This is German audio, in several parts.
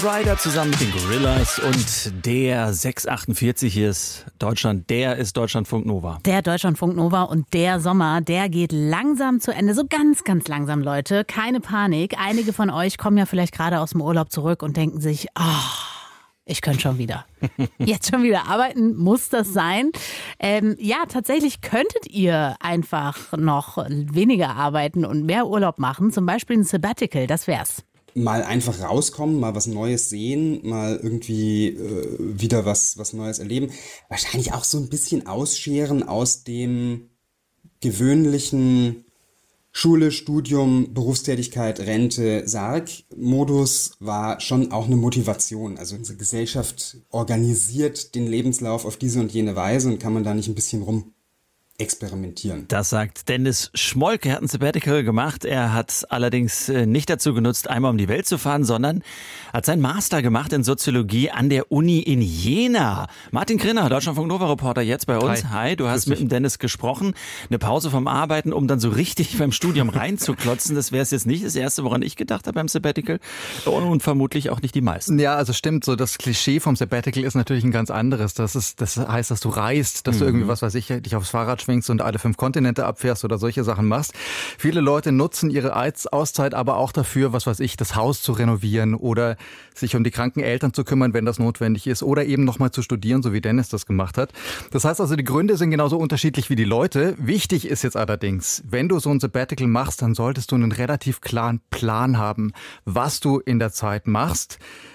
Ryder zusammen mit den Gorillas und der 648 hier ist Deutschland, der ist Deutschlandfunk Nova. Der Deutschlandfunk Nova und der Sommer, der geht langsam zu Ende. So ganz, ganz langsam, Leute. Keine Panik. Einige von euch kommen ja vielleicht gerade aus dem Urlaub zurück und denken sich, ich könnte schon wieder. Jetzt schon wieder arbeiten, muss das sein? Ja, tatsächlich könntet ihr einfach noch weniger arbeiten und mehr Urlaub machen. Zum Beispiel ein Sabbatical, das wär's. Mal einfach rauskommen, mal was Neues sehen, mal irgendwie wieder was Neues erleben. Wahrscheinlich auch so ein bisschen ausscheren aus dem gewöhnlichen Schule, Studium, Berufstätigkeit, Rente, Sarg-Modus war schon auch eine Motivation. Also unsere Gesellschaft organisiert den Lebenslauf auf diese und jene Weise und kann man da nicht ein bisschen experimentieren. Das sagt Dennis Schmolk. Er hat ein Sabbatical gemacht. Er hat allerdings nicht dazu genutzt, einmal um die Welt zu fahren, sondern hat seinen Master gemacht in Soziologie an der Uni in Jena. Martin Krinner, Deutschlandfunk Nova-Reporter, jetzt bei uns. Hi, du hast mit dem Dennis gesprochen. Eine Pause vom Arbeiten, um dann so richtig beim Studium reinzuklotzen. Das wäre es jetzt nicht das Erste, woran ich gedacht habe beim Sabbatical. Und vermutlich auch nicht die meisten. Ja, also stimmt. So das Klischee vom Sabbatical ist natürlich ein ganz anderes. Das heißt, dass du reist, dass du irgendwie, was weiß ich, dich aufs Fahrrad schwingst und alle 5 Kontinente abfährst oder solche Sachen machst. Viele Leute nutzen ihre Auszeit aber auch dafür, was weiß ich, das Haus zu renovieren oder sich um die kranken Eltern zu kümmern, wenn das notwendig ist, oder eben nochmal zu studieren, so wie Dennis das gemacht hat. Das heißt also, die Gründe sind genauso unterschiedlich wie die Leute. Wichtig ist jetzt allerdings, wenn du so ein Sabbatical machst, dann solltest du einen relativ klaren Plan haben, was du in der Zeit machst.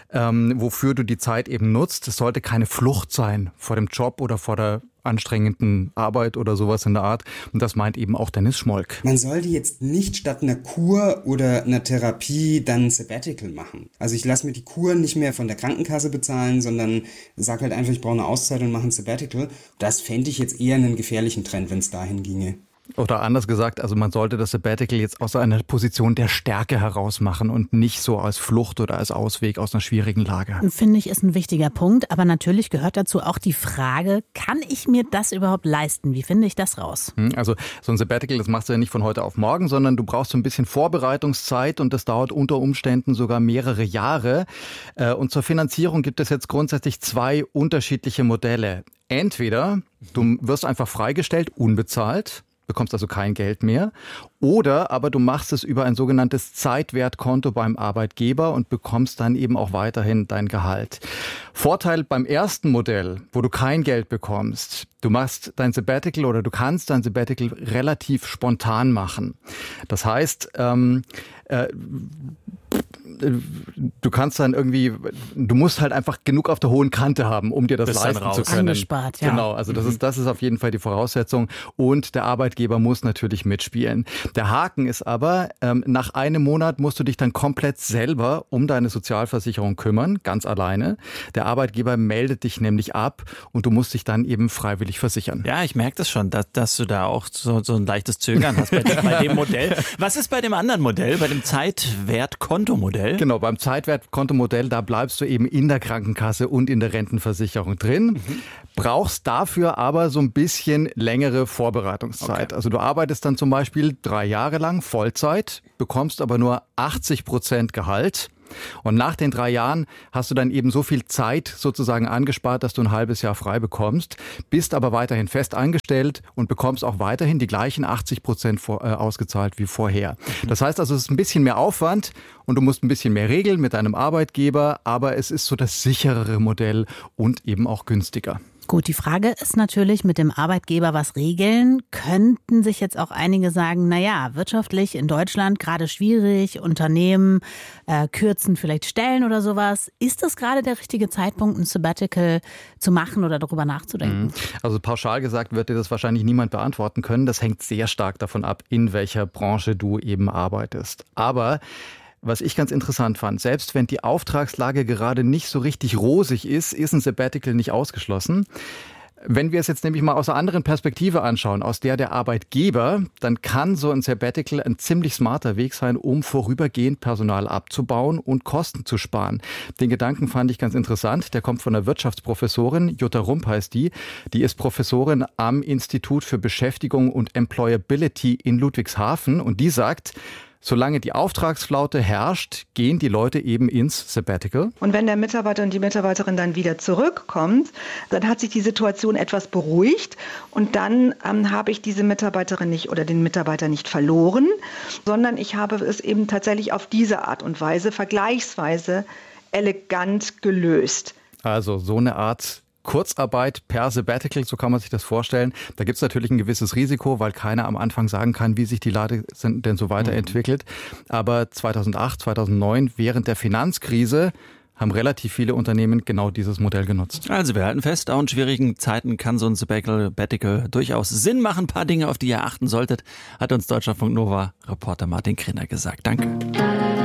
Wofür du die Zeit eben nutzt. Es sollte keine Flucht sein vor dem Job oder vor der anstrengenden Arbeit oder sowas in der Art. Und das meint eben auch Dennis Schmolk. Man sollte jetzt nicht statt einer Kur oder einer Therapie dann ein Sabbatical machen. Also ich lasse mir die Kur nicht mehr von der Krankenkasse bezahlen, sondern sage halt einfach, ich brauche eine Auszeit und mache ein Sabbatical. Das fände ich jetzt eher einen gefährlichen Trend, wenn es dahin ginge. Oder anders gesagt, also man sollte das Sabbatical jetzt aus einer Position der Stärke heraus machen und nicht so als Flucht oder als Ausweg aus einer schwierigen Lage. Finde ich, ist ein wichtiger Punkt. Aber natürlich gehört dazu auch die Frage, kann ich mir das überhaupt leisten? Wie finde ich das raus? Also so ein Sabbatical, das machst du ja nicht von heute auf morgen, sondern du brauchst so ein bisschen Vorbereitungszeit und das dauert unter Umständen sogar mehrere Jahre. Und zur Finanzierung gibt es jetzt grundsätzlich 2 unterschiedliche Modelle. Entweder du wirst einfach freigestellt, unbezahlt, bekommst also kein Geld mehr. Oder aber du machst es über ein sogenanntes Zeitwertkonto beim Arbeitgeber und bekommst dann eben auch weiterhin dein Gehalt. Vorteil beim ersten Modell, wo du kein Geld bekommst, du machst dein Sabbatical oder du kannst dein Sabbatical relativ spontan machen. Das heißt, du kannst dann irgendwie, du musst halt einfach genug auf der hohen Kante haben, um dir das leisten zu können. Angespart, ja. Genau, also das ist auf jeden Fall die Voraussetzung und der Arbeitgeber muss natürlich mitspielen. Der Haken ist aber, nach einem Monat musst du dich dann komplett selber um deine Sozialversicherung kümmern, ganz alleine. Der Arbeitgeber meldet dich nämlich ab und du musst dich dann eben freiwillig versichern. Ja, ich merke das schon, dass du da auch so ein leichtes Zögern hast bei dem Modell. Was ist bei dem anderen Modell, bei dem Zeitwertkontomodell? Genau, beim Zeitwertkontomodell, da bleibst du eben in der Krankenkasse und in der Rentenversicherung drin. Brauchst dafür aber so ein bisschen längere Vorbereitungszeit. Okay. Also du arbeitest dann zum Beispiel 3 Jahre lang Vollzeit, bekommst aber nur 80% Gehalt. Und nach den 3 Jahren hast du dann eben so viel Zeit sozusagen angespart, dass du ein halbes Jahr frei bekommst, bist aber weiterhin fest angestellt und bekommst auch weiterhin die gleichen 80% ausgezahlt wie vorher. Das heißt also, es ist ein bisschen mehr Aufwand und du musst ein bisschen mehr regeln mit deinem Arbeitgeber, aber es ist so das sicherere Modell und eben auch günstiger. Gut, die Frage ist natürlich mit dem Arbeitgeber was regeln. Könnten sich jetzt auch einige sagen, naja, wirtschaftlich in Deutschland gerade schwierig, Unternehmen kürzen vielleicht Stellen oder sowas. Ist das gerade der richtige Zeitpunkt, ein Sabbatical zu machen oder darüber nachzudenken? Also pauschal gesagt wird dir das wahrscheinlich niemand beantworten können. Das hängt sehr stark davon ab, in welcher Branche du eben arbeitest. Aber was ich ganz interessant fand, selbst wenn die Auftragslage gerade nicht so richtig rosig ist ein Sabbatical nicht ausgeschlossen. Wenn wir es jetzt nämlich mal aus einer anderen Perspektive anschauen, aus der Arbeitgeber, dann kann so ein Sabbatical ein ziemlich smarter Weg sein, um vorübergehend Personal abzubauen und Kosten zu sparen. Den Gedanken fand ich ganz interessant. Der kommt von einer Wirtschaftsprofessorin, Jutta Rump heißt die. Die ist Professorin am Institut für Beschäftigung und Employability in Ludwigshafen und die sagt, Solange die Auftragsflaute herrscht, gehen die Leute eben ins Sabbatical. Und wenn der Mitarbeiter und die Mitarbeiterin dann wieder zurückkommt, dann hat sich die Situation etwas beruhigt und dann habe ich diese Mitarbeiterin nicht oder den Mitarbeiter nicht verloren, sondern ich habe es eben tatsächlich auf diese Art und Weise vergleichsweise elegant gelöst. Also so eine Art Kurzarbeit per Sabbatical, so kann man sich das vorstellen. Da gibt es natürlich ein gewisses Risiko, weil keiner am Anfang sagen kann, wie sich die Lage denn so weiterentwickelt. Aber 2008, 2009, während der Finanzkrise, haben relativ viele Unternehmen genau dieses Modell genutzt. Also wir halten fest, auch in schwierigen Zeiten kann so ein Sabbatical durchaus Sinn machen. Ein paar Dinge, auf die ihr achten solltet, hat uns Deutschlandfunk Nova Reporter Martin Krinner gesagt. Danke.